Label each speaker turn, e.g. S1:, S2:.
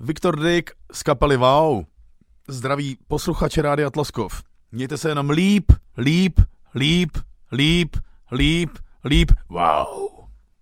S1: Viktor Dyk z kapely Wow. Zdraví posluchače Rádia Tloskov. Mějte se jenom líp. Wow.